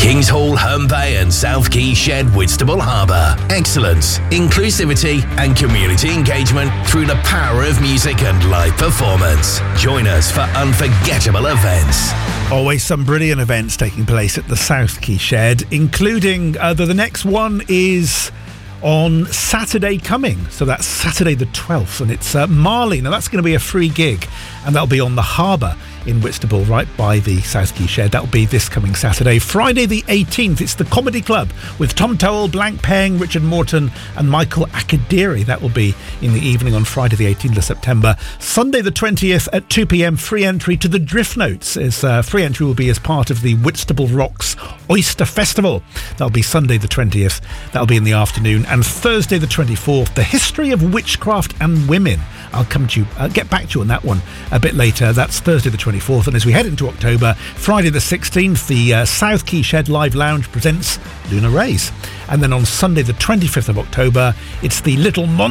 Kings Hall, Herne Bay and South Quay Shed, Whitstable Harbour. Excellence, inclusivity and community engagement through the power of music and live performance. Join us for unforgettable events. Always some brilliant events taking place at the South Quay Shed, including the next one is on Saturday coming. So that's Saturday the 12th, and it's Marley. Now that's going to be a free gig, and that'll be on the harbour in Whitstable, right by the South Quay Shed. That'll be this coming Saturday. Friday the 18th, it's the Comedy Club with Tom Towell, Blank Peng, Richard Morton and Michael Akadiri. That will be in the evening on Friday the 18th of September. Sunday the 20th at 2 p.m, free entry to the Drift Notes. Free entry will be as part of the Whitstable Rocks Oyster Festival. That'll be Sunday the 20th. That'll be in the afternoon. And Thursday the 24th, the History of Witchcraft and Women. I'll come to you, get back to you on that one a bit later. That's Thursday the 24th. And as we head into October, Friday the 16th, the South Quay Shed Live Lounge presents Luna Rays. And then on Sunday the 25th of October, it's the Little Monster